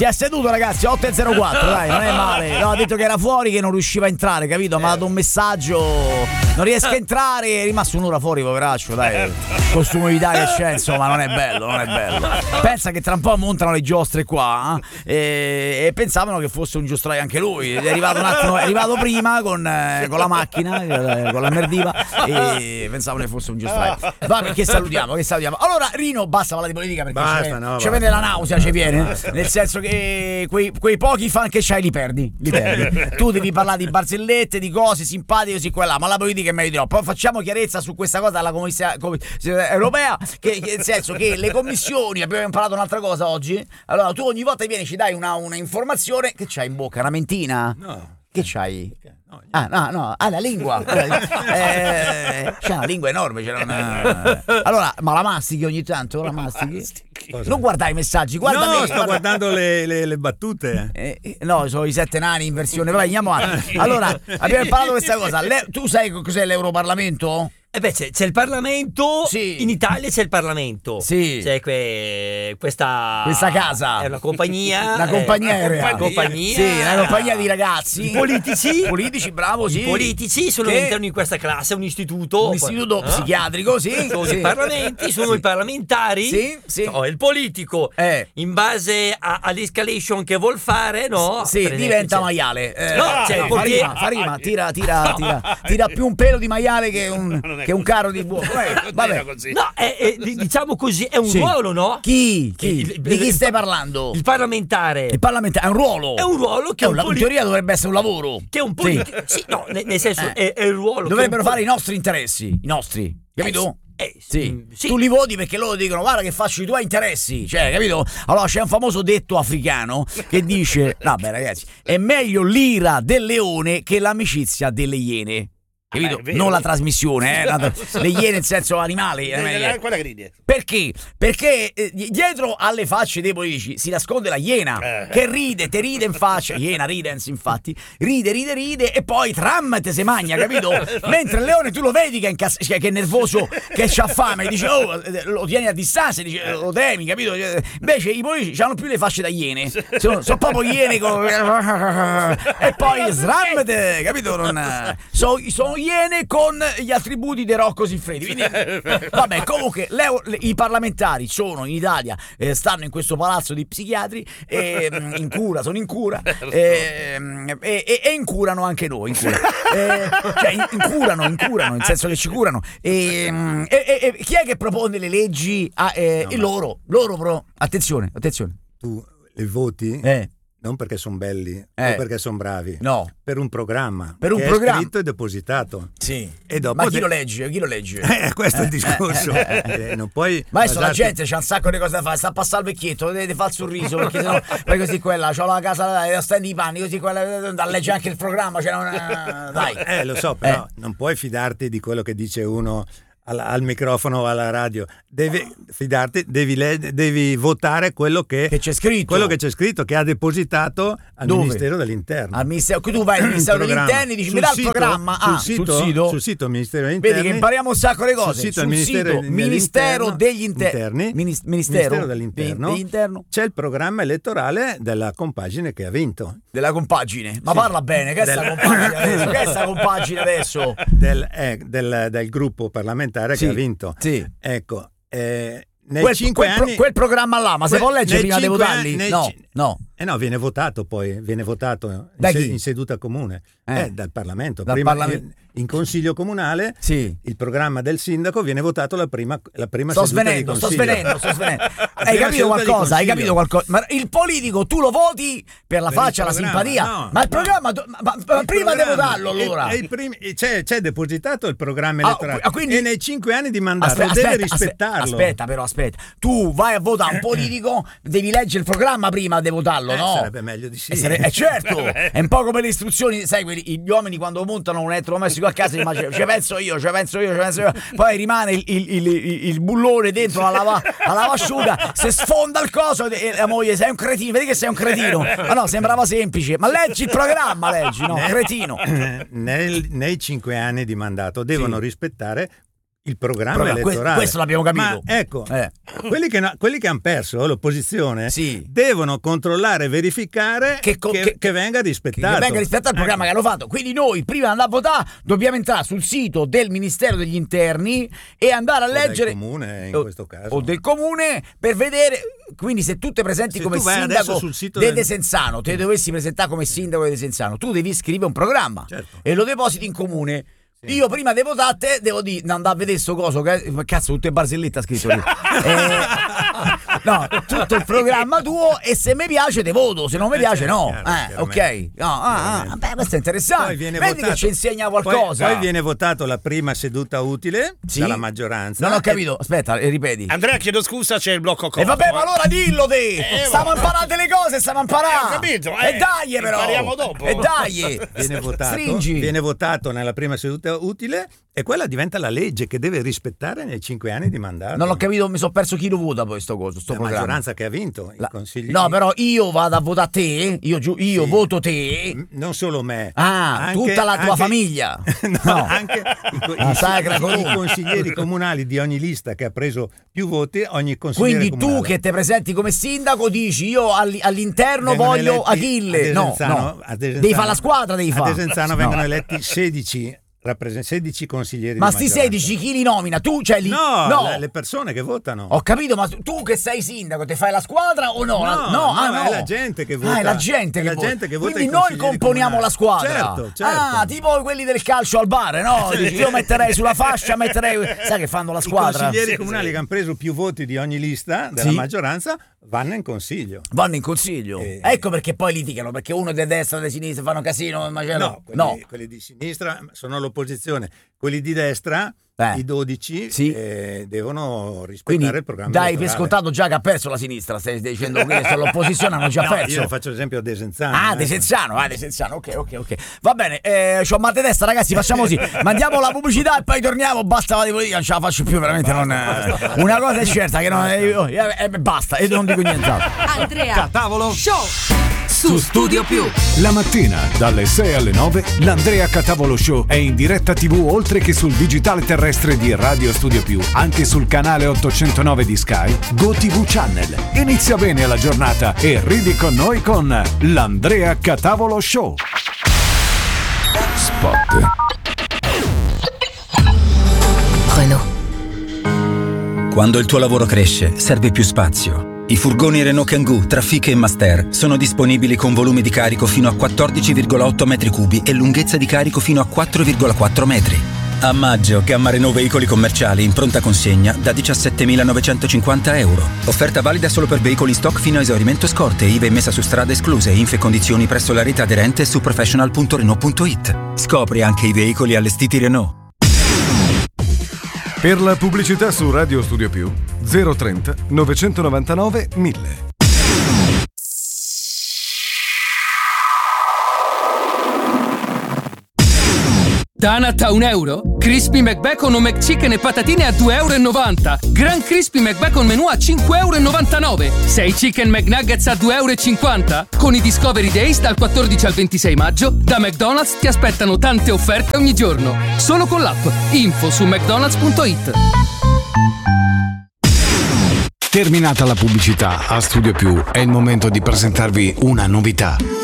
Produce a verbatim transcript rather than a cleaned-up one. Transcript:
Si è seduto, ragazzi, otto e zero quattro, dai, non è male. No, ha detto che era fuori, che non riusciva a entrare, capito? Mi ha dato un messaggio, non riesco a entrare, è rimasto un'ora fuori, poveraccio, dai. Costume di che c'è, insomma, non è bello, non è bello. Pensa che tra un po' montano le giostre qua eh, e, e pensavano che fosse un giostraio anche lui. È arrivato un attimo, è arrivato prima con, eh, con la macchina, eh, con la merdiva, e pensavano che fosse un giostraio. Va, perché salutiamo, che salutiamo. Allora, Rino, basta parlare di politica perché basta, c'è, no, c'è viene la nausea, ci viene. Nel senso che quei, quei pochi fan che c'hai li perdi, li perdi. Tu devi parlare di barzellette, di cose simpatiche, così qua là, ma la politica è meglio di no. Poi facciamo chiarezza su questa cosa dalla Commissione europea, che, che nel senso che le commissioni, abbiamo imparato un'altra cosa oggi. Allora tu ogni volta vieni, ci dai una, una informazione, che c'hai in bocca? Una mentina? No. Che c'hai? Ah, no, no, ah, la lingua. eh, c'è una lingua enorme, c'era una... Allora, ma la mastichi ogni tanto? La mastichi? Cosa? Non guardare i messaggi, guarda no, me, sto guarda... guardando le, le, le battute. Eh, eh, no, sono i sette nani in versione. Vai, andiamo avanti. Allora, abbiamo imparato questa cosa. Le... Tu sai cos'è l'Europarlamento? Eh beh, c'è, c'è il Parlamento, sì. In Italia c'è il Parlamento, sì. C'è que, questa questa casa, è una compagnia, una compagnia eh, aerea, una compagnia, sì, una compagnia di ragazzi, I politici, politici, bravo, sì. I politici sono che... all'interno di questa classe, un istituto, un istituto eh? psichiatrico, sì, sono sì. i parlamenti, sono sì. i parlamentari, sì, sì. No, il politico, eh. in base a, all'escalation che vuol fare, no? Sì, per diventa esempio, maiale. Eh, no, cioè, no, perché... fa rima, fa rima, tira, tira, tira, tira più un pelo di maiale che un, che un carro di buono. Vabbè. No, è, è, diciamo così, è un sì. ruolo, no? Chi? Chi? Il, il, di chi il, stai parlando? Il parlamentare. Il parlamentare è un ruolo. È un ruolo che è un un, poli- in teoria dovrebbe essere un lavoro. Che è un politico. Sì. sì, no, nel, nel senso eh. è, è il ruolo. Dovrebbero che un fare i nostri interessi, i nostri. Capito? Eh, eh, sì. sì. Tu li voti perché loro dicono guarda che faccio i tuoi interessi, cioè, capito? Allora c'è un famoso detto africano che dice vabbè ragazzi, è meglio l'ira del leone che l'amicizia delle iene. Capito? Ah, non la trasmissione, eh? Le iene nel senso animali. Eh, quella griglia. Perché? Perché eh, dietro alle facce dei politici si nasconde la iena eh. che ride, te ride in faccia. Iena ridens, infatti, ride, ride, ride e poi tram te se magna, capito? Mentre il leone tu lo vedi che è, incass- che è nervoso, che c'ha fame, dici oh, lo tieni a distanza, dici, lo temi, capito? Invece i politici hanno più le facce da iene, sono, sono proprio iene con... e poi sram te, capito? Non... Sono so iene con gli attributi di Rocco Siffredi. Quindi, vabbè, comunque le, le, i parlamentari sono in Italia, eh, stanno in questo palazzo di psichiatri, eh, in cura, sono in cura, eh, e, e, e incurano anche noi. Incura. Eh, cioè, incurano, incurano, nel senso che ci curano. E, e, e chi è che propone le leggi? Ah, eh, no, loro, loro però. Attenzione, attenzione. Tu le voti? Eh. Non perché sono belli, eh. o perché sono bravi, no, per un programma per un che programma è scritto e depositato. Sì. E dopo ma chi de- lo legge? Chi lo legge? Eh, questo è il discorso. eh, non puoi ma adesso basarti... la gente c'ha un sacco di cose da fare, sta a passare il vecchietto, deve fare il sorriso perché sennò poi così quella, c'ho la casa da stand di panni, così quella da legge anche il programma, c'era una... dai. Eh, lo so, però eh. non puoi fidarti di quello che dice uno al, al microfono o alla radio. Devi fidarti, devi, le, devi votare quello che, che c'è scritto, quello che c'è scritto, che ha depositato al Dove? Ministero dell'Interno. Al ministero, tu vai al Ministero degli Interni, dici mi dà il programma, sul, ah, sito, sul sito, sul sito Ministero degli Interni. Vedi che impariamo un sacco di cose. Sul sito, sul Ministero, sito Ministero degli Inter- Interni, Minis- Ministero dell'Interno, dell'Interno, c'è il programma elettorale della compagine che ha vinto. Della compagine, ma sì. Parla bene, che è del... sta compagine adesso? Che è sta compagine adesso? Del, eh, del, del gruppo parlamentare sì. che ha vinto. Sì. Ecco, eh, nei quel, cinque quel, anni, pro, quel programma là, ma se può leggere prima di votarli? Anni, no, c- no. Eh no, viene votato poi, viene votato da in, chi? in seduta comune, eh. Eh, dal Parlamento. Dal prima Parlamento. In, in consiglio comunale, sì. Il programma del sindaco viene votato la prima, la prima sto seduta svenendo, di sto consiglio. svenendo, sto svenendo. Hai capito qualcosa? Hai capito qualcosa? Ma il politico tu lo voti per la per faccia, la simpatia, no, ma il no. programma, ma, ma il prima programma, devo darlo allora. E, e primi, c'è, c'è depositato il programma Ah, elettorale quindi... e nei cinque anni di mandato aspetta, deve aspetta, rispettarlo. Aspetta, però, aspetta. Tu vai a votare un politico, devi leggere il programma prima di votarlo, eh, no? Sarebbe meglio di sì. Eh, sare- eh certo, è un po' come le istruzioni, sai, quelli, gli uomini quando montano un elettrodomestico a casa, immagino, ci penso io, ci penso io, ci penso io, poi rimane il, il, il, il, il bullone dentro la, lava, la lavasciuga, se sfonda il coso e la moglie, sei un cretino, vedi che sei un cretino, ma no, sembrava semplice, ma leggi il programma, leggi, no, cretino. Nel, nei cinque anni di mandato devono sì. rispettare il programma Proprio, elettorale. questo l'abbiamo capito. Ma ecco, Eh. quelli che, no- quelli che hanno perso l'opposizione Sì. devono controllare e verificare Che che, co- che, che- che venga rispettato. Che venga rispettato il programma Ecco. che hanno fatto. Quindi noi, prima di andare a votare, dobbiamo entrare sul sito del Ministero degli Interni e andare a O del leggere comune, in o- questo caso. o del comune per vedere. Quindi se tu ti presenti Se come tu vai adesso sindaco sul sito di del- Desenzano, te dovessi presentare come sindaco di Desenzano, tu devi scrivere un programma Certo. e lo depositi in comune. Io prima di votare devo dire andare a vedere sto coso che ma cazzo tutte barzellette ha scritto lì. Eh, no, tutto il programma tuo e se mi piace te voto, se non mi Eh, piace certo, no. chiaro, eh, chiaramente. ok. No, ah, ah, beh, questo è interessante. Poi viene Vedi votato- che ci insegna Poi, qualcosa. poi viene votato la prima seduta utile Sì? dalla maggioranza. Non ho capito. Aspetta, eh, ripeti. Andrea, chiedo scusa, c'è il blocco E corto. vabbè, ma allora dillo te! Eh, stiamo ma- imparando le cose, stiamo imparando! Eh, ho capito, E eh, dai però! impariamo dopo. E dai! Viene votato, Stringi! viene votato nella prima seduta utile e quella diventa la legge che deve rispettare nei cinque anni di mandato. Non ho capito, mi sono perso chi lo vota poi sto coso, sto la programma. maggioranza che ha vinto i La- consigli. No, però io vado a votare te, io, giu- io Sì. voto te. Non solo me. Ah, anche- tutta la tua anche- famiglia. no, No. anche i, co- La i- sacra i- i colonna. consiglieri comunali di ogni lista che ha preso più voti, ogni consigliere Quindi tu comunale. che ti presenti come sindaco dici io all- all'interno Vengono voglio eletti Achille. a No, Desenzano- no. a Desenzano- Devi fare la squadra, devi A fare. Desenzano No. vengono eletti sedici, rappresen- sedici consiglieri Ma di sti maggioranza. sedici chi li nomina? Tu c'hai lì. No, no. la- le persone che votano. Ho capito, ma tu che sei sindaco, ti fai la squadra o no? No, La- no, ah, no. è la gente che vota. Ah, è la gente, È che, la vota. gente che vota Quindi i noi consiglieri componiamo comunali. la squadra. Certo, certo. Ah, tipo quelli del calcio al bar, no? Dici, io metterei sulla fascia, metterei. Sai che fanno la I squadra? consiglieri Sì, comunali sì. che hanno preso più voti di ogni lista della Sì. maggioranza vanno in consiglio. Vanno in consiglio. Eh. Ecco perché poi litigano, perché uno è di destra e di sinistra fanno casino, macello. No, quelli, No. quelli di sinistra sono all'opposizione, quelli di destra, Eh. i dodici, Sì. eh, devono rispettare Quindi il programma dai per elettorale. scontato già che ha perso la sinistra, stai dicendo che se l'opposizione hanno già No, perso. io faccio l'esempio a Desenzano. Ah, eh. Desenzano, ah, Desenzano, ok, ok, ok. Va bene, eh, c'ho mal di testa, ragazzi, facciamo così. Mandiamo la pubblicità e poi torniamo. Basta la di politica, non ce la faccio più, veramente. Non, eh, una cosa è certa, che non, eh, io- eh, eh, basta, e non dico nient'altro. Andrea Tavolo Show su Studio Più. La mattina dalle sei alle nove l'Andrea Catavolo Show è in diretta tivù oltre che sul digitale terrestre di Radio Studio Più, anche sul canale ottocentonove di Sky, GoTV Channel. Inizia bene la giornata e ridi con noi con l'Andrea Catavolo Show. Spot. Renault. Quando il tuo lavoro cresce, serve più spazio. I furgoni Renault Kangoo, Trafic e Master sono disponibili con volumi di carico fino a quattordici virgola otto metri cubi e lunghezza di carico fino a quattro virgola quattro metri. A maggio, gamma Renault veicoli commerciali in pronta consegna da diciassettemilanovecentocinquanta euro. Offerta valida solo per veicoli in stock fino a esaurimento scorte, I V A e messa su strada escluse, info e condizioni presso la rete aderente su professional punto renault punto it. Scopri anche i veicoli allestiti Renault. Per la pubblicità su Radio Studio Più zero trenta novecentonovantanove mille. Tanat a un euro? Crispy McBacon o McChicken e patatine a due e novanta euro. Gran Crispy McBacon menù a cinque e novantanove euro. sei Chicken McNuggets a due e cinquanta euro. Con i Discovery Days dal quattordici al ventisei maggio, da McDonald's ti aspettano tante offerte ogni giorno. Solo con l'app. Info su mcdonalds punto it. Terminata la pubblicità, a Studio Più è il momento di presentarvi una novità.